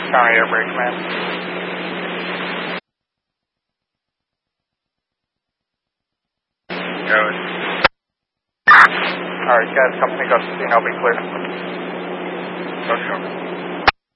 County Air Brake Command. Goes. Alright, guys, company Gus 15, I'll be clear. Go, show.